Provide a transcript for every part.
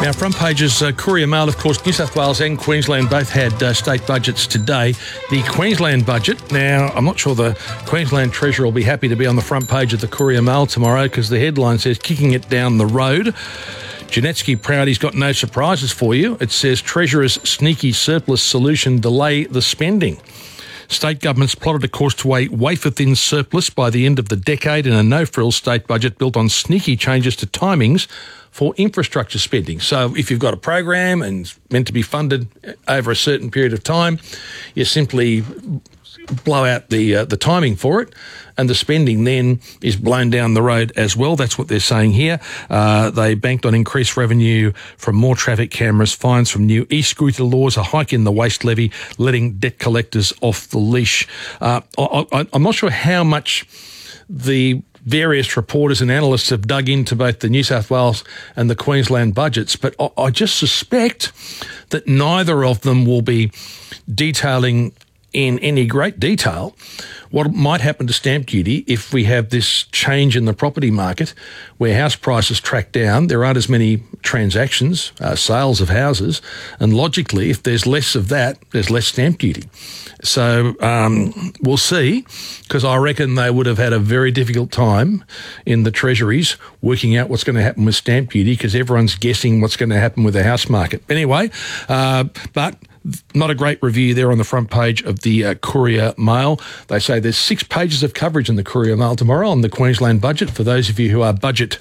Now, front pages, Courier Mail, of course, New South Wales and Queensland both had state budgets today. The Queensland budget, now, I'm not sure the Queensland Treasurer will be happy to be on the front page of the Courier Mail tomorrow because the headline says, kicking it down the road. Janetsky proud he's got no surprises for you. It says, Treasurer's sneaky surplus solution delay the spending. State governments plotted a course to a wafer-thin surplus by the end of the decade in a no-frills state budget built on sneaky changes to timings for infrastructure spending. So if you've got a program and it's meant to be funded over a certain period of time, you simply blow out the timing for it, and the spending then is blown down the road as well. That's what they're saying here. They banked on increased revenue from more traffic cameras, fines from new e-scooter laws, a hike in the waste levy, letting debt collectors off the leash. I'm not sure how much the various reporters and analysts have dug into both the New South Wales and the Queensland budgets, but I just suspect that neither of them will be detailing in any great detail what might happen to stamp duty if we have this change in the property market where house prices track down. There aren't as many transactions, sales of houses, and logically, if there's less of that, there's less stamp duty. So we'll see, because I reckon they would have had a very difficult time in the treasuries working out what's going to happen with stamp duty because everyone's guessing what's going to happen with the house market. Anyway, but not a great review there on the front page of the Courier Mail. They say there's 6 pages of coverage in the Courier Mail tomorrow on the Queensland budget. For those of you who are budget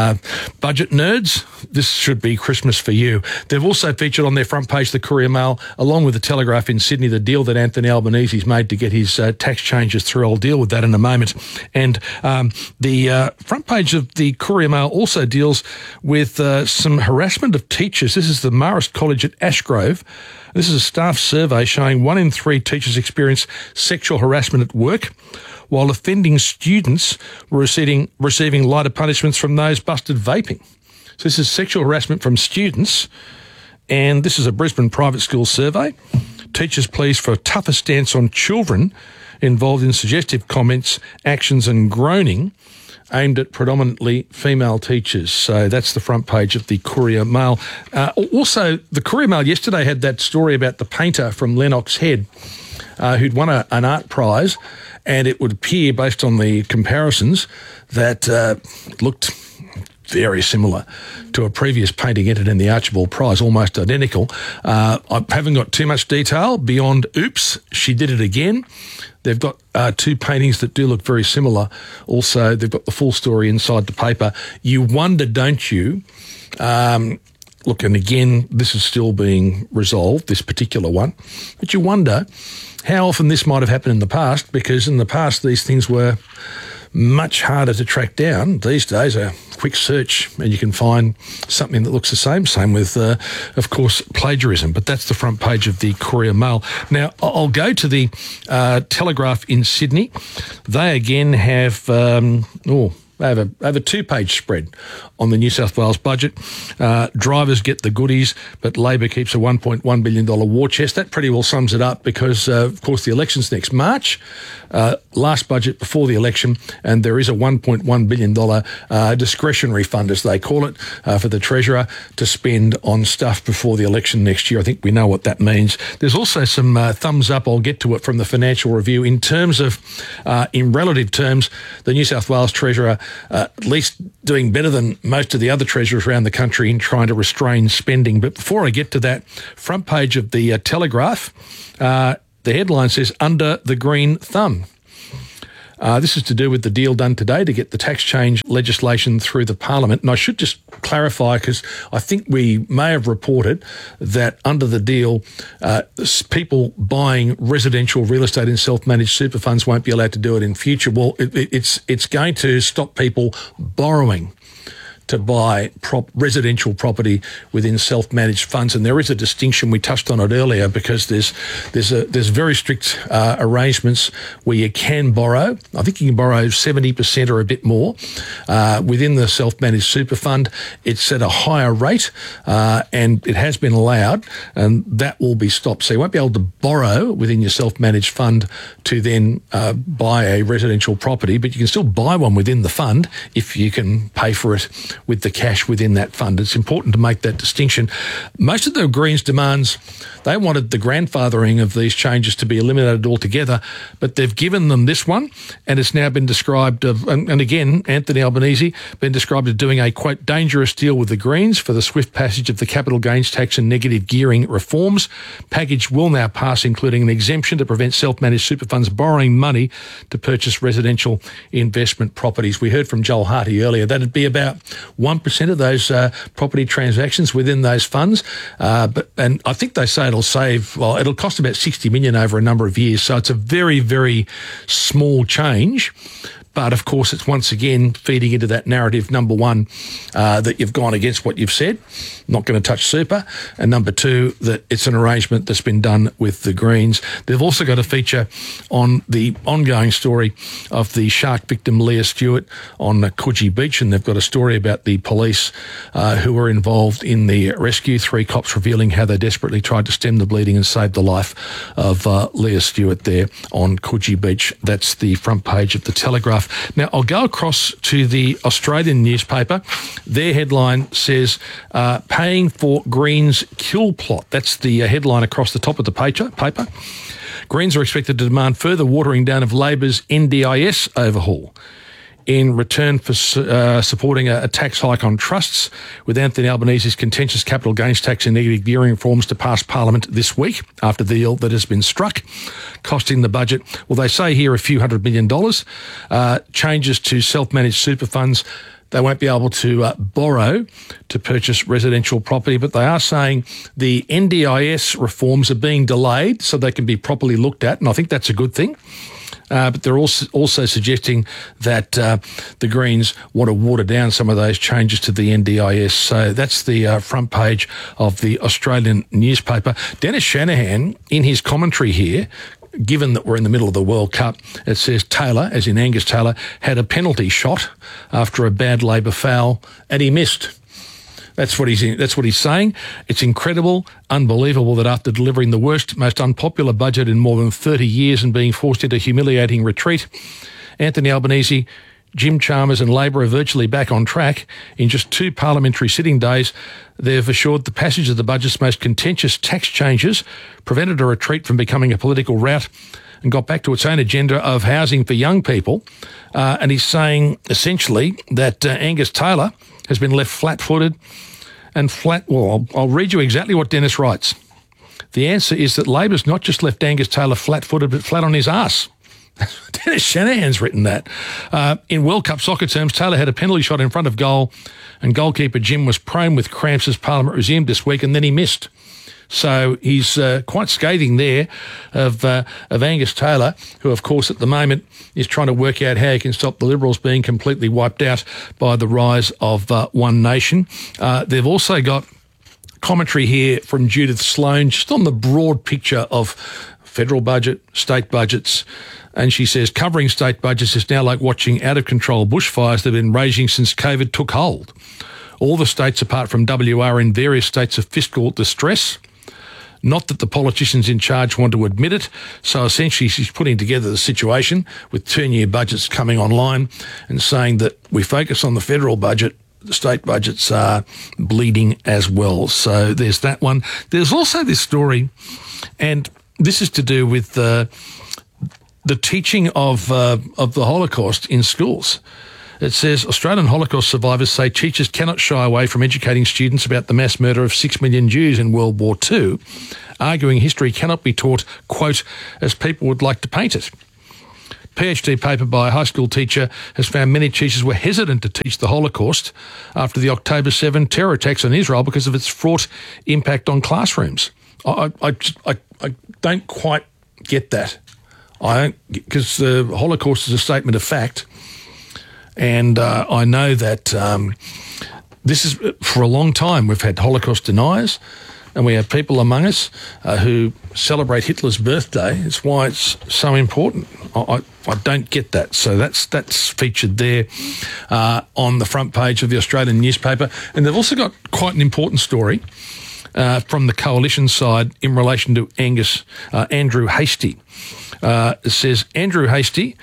nerds, this should be Christmas for you. They've also featured on their front page, the Courier Mail, along with the Telegraph in Sydney, the deal that Anthony Albanese's made to get his tax changes through. I'll deal with that in a moment. And the front page of the Courier Mail also deals with some harassment of teachers. This is the Marist College at Ashgrove. This is a staff survey showing 1 in 3 teachers experience sexual harassment at work, while offending students were receiving lighter punishments from those busted vaping. So this is sexual harassment from students, and this is a Brisbane private school survey. Teachers pleas for a tougher stance on children involved in suggestive comments, actions and groaning aimed at predominantly female teachers. So that's the front page of the Courier Mail. Also, the Courier Mail yesterday had that story about the painter from Lennox Head who'd won an art prize, and it would appear, based on the comparisons, that looked very similar to a previous painting entered in the Archibald Prize, almost identical. I haven't got too much detail beyond, oops, she did it again. They've got 2 paintings that do look very similar. Also, they've got the full story inside the paper. You wonder, don't you? Look, and again, this is still being resolved, this particular one. But you wonder how often this might have happened in the past, because in the past these things were much harder to track down. These days, a quick search and you can find something that looks the same. Same with, of course, plagiarism. But that's the front page of the Courier Mail. Now, I'll go to the Telegraph in Sydney. They again have, they have a 2-page spread on the New South Wales budget. Drivers get the goodies, but Labor keeps a $1.1 billion war chest. That pretty well sums it up because, of course, the election's next March. Last budget before the election, and there is a $1.1 billion discretionary fund, as they call it, for the Treasurer to spend on stuff before the election next year. I think we know what that means. There's also some thumbs up, I'll get to it, from the Financial Review. In terms of, in relative terms, the New South Wales Treasurer at least doing better than most of the other treasurers around the country in trying to restrain spending. But before I get to that, front page of the Telegraph, the headline says, under the green thumb. This is to do with the deal done today to get the tax change legislation through the Parliament. And I should just clarify, because I think we may have reported that under the deal, people buying residential real estate in self-managed super funds won't be allowed to do it in future. Well, it's going to stop people borrowing to buy residential property within self-managed funds, and there is a distinction. We touched on it earlier because there's very strict arrangements where you can borrow. I think you can borrow 70% or a bit more within the self-managed super fund. It's at a higher rate, and it has been allowed, and that will be stopped. So you won't be able to borrow within your self-managed fund to then buy a residential property, but you can still buy one within the fund if you can pay for it with the cash within that fund. It's important to make that distinction. Most of the Greens' demands, they wanted the grandfathering of these changes to be eliminated altogether, but they've given them this one, and it's now been described and again, Anthony Albanese, been described as doing a, quote, dangerous deal with the Greens for the swift passage of the capital gains tax and negative gearing reforms. Package will now pass, including an exemption to prevent self-managed super funds borrowing money to purchase residential investment properties. We heard from Joel Harty earlier that it'd be about 1% of those property transactions within those funds. And I think they say it'll cost about $60 million over a number of years. So it's a very, very small change. But, of course, it's once again feeding into that narrative, number one, that you've gone against what you've said, not going to touch super, and number two, that it's an arrangement that's been done with the Greens. They've also got a feature on the ongoing story of the shark victim Leah Stewart on Coogee Beach, and they've got a story about the police who were involved in the rescue, 3 cops revealing how they desperately tried to stem the bleeding and save the life of Leah Stewart there on Coogee Beach. That's the front page of the Telegraph. Now, I'll go across to the Australian newspaper. Their headline says, paying for Greens kill plot. That's the headline across the top of the paper. Greens are expected to demand further watering down of Labor's NDIS overhaul in return for supporting a tax hike on trusts, with Anthony Albanese's contentious capital gains tax and negative gearing reforms to pass Parliament this week after the deal that has been struck, costing the budget, well, they say here a few $100 million. Changes to self-managed super funds. They won't be able to borrow to purchase residential property, but they are saying the NDIS reforms are being delayed so they can be properly looked at, and I think that's a good thing. But they're also suggesting that the Greens want to water down some of those changes to the NDIS. So that's the front page of the Australian newspaper. Dennis Shanahan, in his commentary here, given that we're in the middle of the World Cup, it says Taylor, as in Angus Taylor, had a penalty shot after a bad Labor foul, and he missed. That's what he's saying. It's incredible, unbelievable that after delivering the worst, most unpopular budget in more than 30 years and being forced into humiliating retreat, Anthony Albanese, Jim Chalmers and Labor are virtually back on track. In just 2 parliamentary sitting days, they've assured the passage of the budget's most contentious tax changes, prevented a retreat from becoming a political rout, and got back to its own agenda of housing for young people. And he's saying, essentially, that Angus Taylor has been left flat-footed and I'll read you exactly what Dennis writes. The answer is that Labor's not just left Angus Taylor flat-footed, but flat on his arse. Dennis Shanahan's written that. In World Cup soccer terms, Taylor had a penalty shot in front of goal, and goalkeeper Jim was prone with cramps as Parliament resumed this week, and then he missed. So he's quite scathing there of Angus Taylor, who, of course, at the moment is trying to work out how he can stop the Liberals being completely wiped out by the rise of One Nation. They've also got commentary here from Judith Sloan just on the broad picture of federal budget, state budgets, and she says covering state budgets is now like watching out-of-control bushfires that have been raging since COVID took hold. All the states apart from WA are in various states of fiscal distress. Not that the politicians in charge want to admit it. So essentially she's putting together the situation with 2-year budgets coming online and saying that we focus on the federal budget, the state budgets are bleeding as well. So there's that one. There's also this story, and this is to do with the teaching of the Holocaust in schools. It says Australian Holocaust survivors say teachers cannot shy away from educating students about the mass murder of 6 million Jews in World War II, arguing history cannot be taught, quote, as people would like to paint it. PhD paper by a high school teacher has found many teachers were hesitant to teach the Holocaust after the October 7 terror attacks on Israel because of its fraught impact on classrooms. I don't quite get that. Because the Holocaust is a statement of fact. And I know that this is, for a long time, we've had Holocaust deniers and we have people among us who celebrate Hitler's birthday. It's why it's so important. I don't get that. So that's featured there on the front page of the Australian newspaper. And they've also got quite an important story from the coalition side in relation to Andrew Hastie. It says Andrew Hastie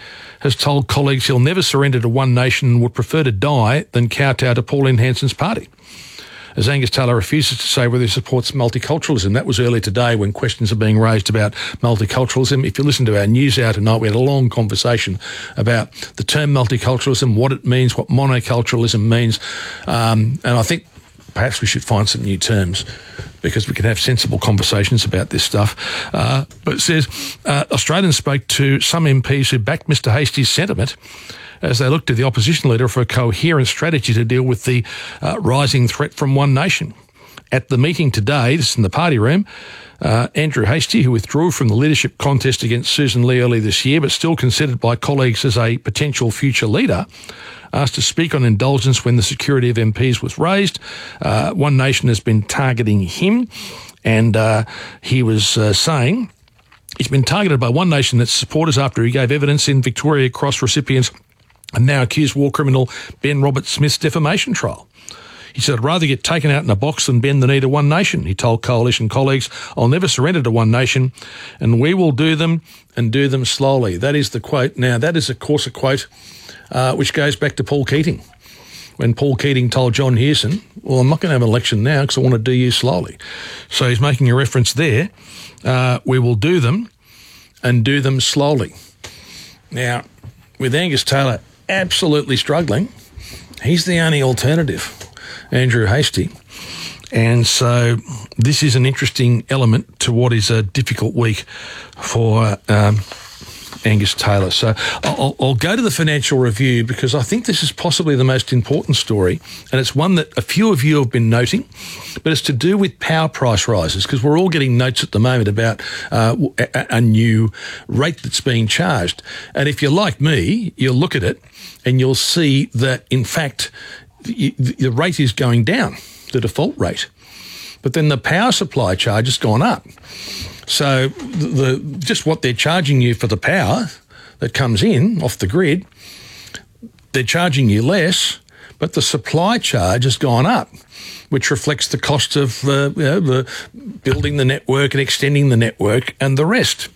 has told colleagues he'll never surrender to One Nation and would prefer to die than kowtow to Pauline Hanson's party. As Angus Taylor refuses to say whether he supports multiculturalism. That was earlier today when questions are being raised about multiculturalism. If you listen to our news hour tonight, we had a long conversation about the term multiculturalism, what it means, what monoculturalism means, and I think perhaps we should find some new terms because we can have sensible conversations about this stuff. But it says Australians spoke to some MPs who backed Mr Hastie's sentiment as they looked to the opposition leader for a coherent strategy to deal with the rising threat from One Nation. At the meeting today, this is in the party room, Andrew Hastie, who withdrew from the leadership contest against Susan Lee early this year, but still considered by colleagues as a potential future leader, asked to speak on indulgence when the security of MPs was raised. One Nation has been targeting him, and he was saying he's been targeted by One Nation, its supporters, after he gave evidence in Victoria Cross recipients and now accused war criminal Ben Roberts-Smith's defamation trial. He said, I'd rather get taken out in a box than bend the knee to One Nation. He told coalition colleagues, I'll never surrender to One Nation, and we will do them and do them slowly. That is the quote. Now, that is, of course, a quote which goes back to Paul Keating. When Paul Keating told John Hewson, well, I'm not going to have an election now because I want to do you slowly. So he's making a reference there. We will do them and do them slowly. Now, with Angus Taylor absolutely struggling, he's the only alternative, Andrew Hastie. And so this is an interesting element to what is a difficult week for Angus Taylor. So I'll go to the Financial Review because I think this is possibly the most important story, and it's one that a few of you have been noting, but it's to do with power price rises, because we're all getting notes at the moment about a new rate that's being charged. And if you're like me, you'll look at it and you'll see that, in fact, the rate is going down, the default rate. But then the power supply charge has gone up. So just what they're charging you for the power that comes in off the grid, they're charging you less, but the supply charge has gone up, which reflects the cost of the building the network and extending the network and the rest.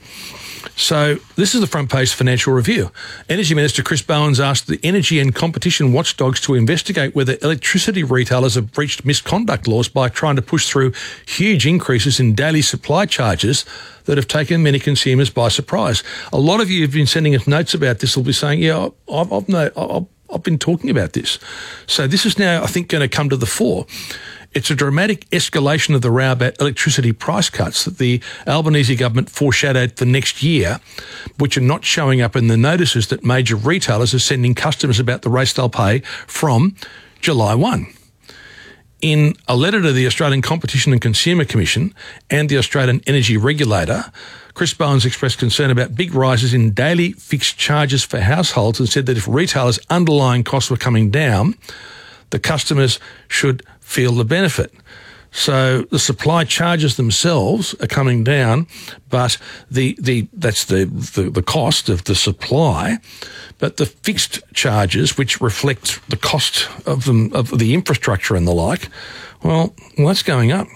So this is the front page Financial Review. Energy Minister Chris Bowen's asked the energy and competition watchdogs to investigate whether electricity retailers have breached misconduct laws by trying to push through huge increases in daily supply charges that have taken many consumers by surprise. A lot of you have been sending us notes about this will be saying, yeah, I've been talking about this. So this is now, I think, going to come to the fore. It's a dramatic escalation of the row about electricity price cuts that the Albanese government foreshadowed for next year, which are not showing up in the notices that major retailers are sending customers about the rates they'll pay from July 1. In a letter to the Australian Competition and Consumer Commission and the Australian Energy Regulator, Chris Bowen's expressed concern about big rises in daily fixed charges for households and said that if retailers' underlying costs were coming down, the customers should feel the benefit. So the supply charges themselves are coming down, but that's the cost of the supply. But the fixed charges, which reflect the cost of them, of the infrastructure and the like, well, that's going up.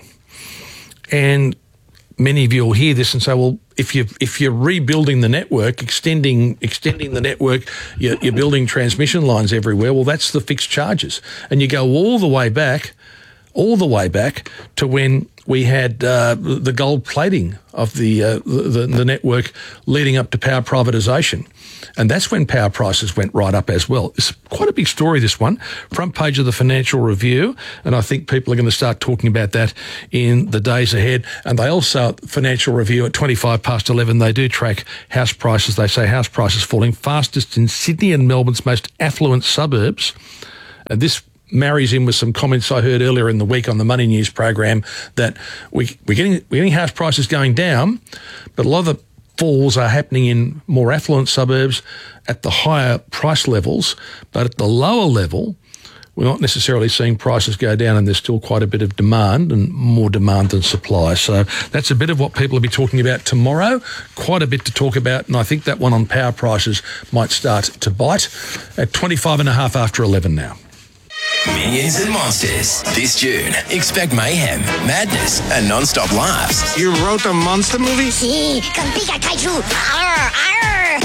And many of you will hear this and say, well, if you're rebuilding the network, extending the network, you're building transmission lines everywhere, well, that's the fixed charges. And you go all the way back to when we had the gold plating of the network leading up to power privatisation. And that's when power prices went right up as well. It's quite a big story, this one. Front page of the Financial Review, and I think people are going to start talking about that in the days ahead. And they also, Financial Review at 11:25, they do track house prices. They say house prices falling fastest in Sydney and Melbourne's most affluent suburbs. And this marries in with some comments I heard earlier in the week on the Money News program that we're getting house prices going down, but a lot of the falls are happening in more affluent suburbs at the higher price levels, but at the lower level, we're not necessarily seeing prices go down, and there's still quite a bit of demand, and more demand than supply. So that's a bit of what people will be talking about tomorrow, quite a bit to talk about, and I think that one on power prices might start to bite at 25.5 after 11 now. Minions and Monsters. This June, expect mayhem, madness, and non-stop laughs. You wrote a monster movie? Sí, con Pika Kaiju. Arr, arr.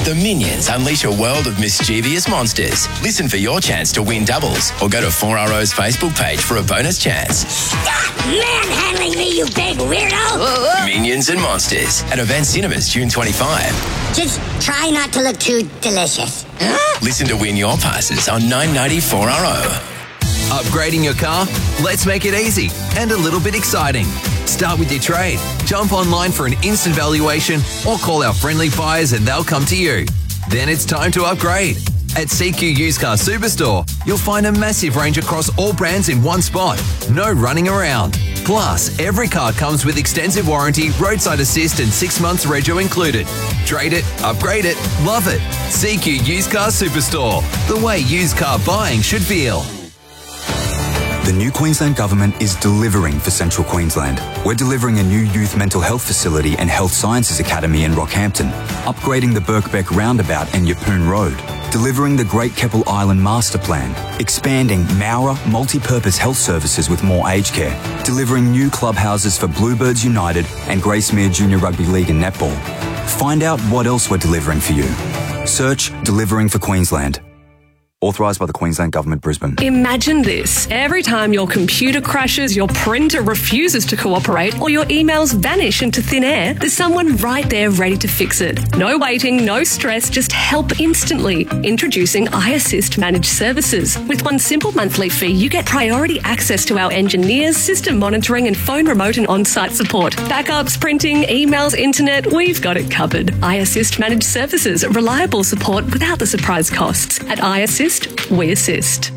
The Minions unleash a world of mischievous monsters. Listen for your chance to win doubles or go to 4RO's Facebook page for a bonus chance. Stop manhandling me, you big weirdo! Minions and Monsters at Event Cinemas June 25. Just try not to look too delicious. Huh? Listen to win your passes on 990 4RO. Upgrading your car? Let's make it easy and a little bit exciting. Start with your trade. Jump online for an instant valuation or call our friendly buyers and they'll come to you. Then it's time to upgrade. At CQ Used Car Superstore, you'll find a massive range across all brands in one spot. No running around. Plus, every car comes with extensive warranty, roadside assist and 6 months rego included. Trade it, upgrade it, love it. CQ Used Car Superstore. The way used car buying should feel. The new Queensland Government is delivering for Central Queensland. We're delivering a new youth mental health facility and health sciences academy in Rockhampton, upgrading the Birkbeck roundabout and Yeppoon Road, delivering the Great Keppel Island Master Plan, expanding Mowra multi-purpose health services with more aged care, delivering new clubhouses for Bluebirds United and Gracemere Junior Rugby League and Netball. Find out what else we're delivering for you. Search Delivering for Queensland. Authorised by the Queensland Government, Brisbane. Imagine this. Every time your computer crashes, your printer refuses to cooperate, or your emails vanish into thin air, there's someone right there ready to fix it. No waiting, no stress, just help instantly. Introducing iAssist Managed Services. With one simple monthly fee, you get priority access to our engineers, system monitoring and phone remote and on-site support. Backups, printing, emails, internet, we've got it covered. iAssist Managed Services. Reliable support without the surprise costs. At iAssist, we assist.